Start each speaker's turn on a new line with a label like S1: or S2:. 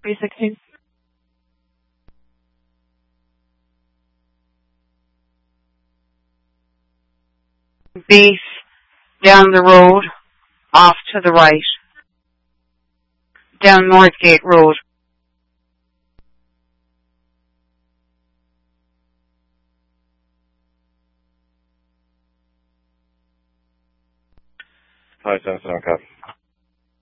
S1: B16. Beef down the road, off to the right, down Northgate Road.
S2: Hi, Samson, okay.